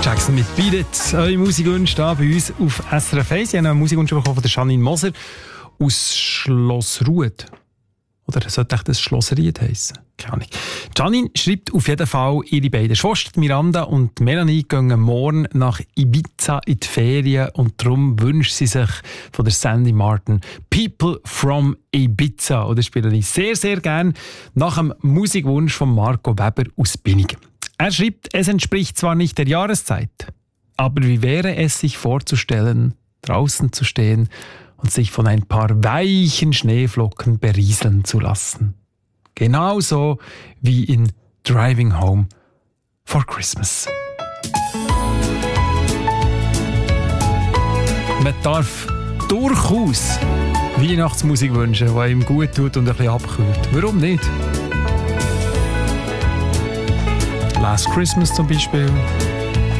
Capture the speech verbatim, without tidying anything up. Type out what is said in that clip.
Jackson mit «Beat It». Eure Musikwünsche hier bei uns auf S R F eins. Ich habe einen Musikwunsch bekommen von der Janine Moser aus Schlossrued. Oder sollte echt das Schlossried heissen? Keine Ahnung. Janine schreibt auf jeden Fall, ihre beiden Schwestern Miranda und Melanie gehen morgen nach Ibiza in die Ferien und darum wünscht sie sich von der Sandy Martin «People from Ibiza». Und das spiele ich sehr, sehr gerne nach dem Musikwunsch von Marco Weber aus Binningen. Er schreibt, es entspricht zwar nicht der Jahreszeit, aber wie wäre es sich vorzustellen, draußen zu stehen und sich von ein paar weichen Schneeflocken berieseln zu lassen. Genauso wie in Driving Home for Christmas. Man darf durchaus Weihnachtsmusik wünschen, die ihm gut tut und ein bisschen abkühlt. Warum nicht? Last Christmas zum Beispiel.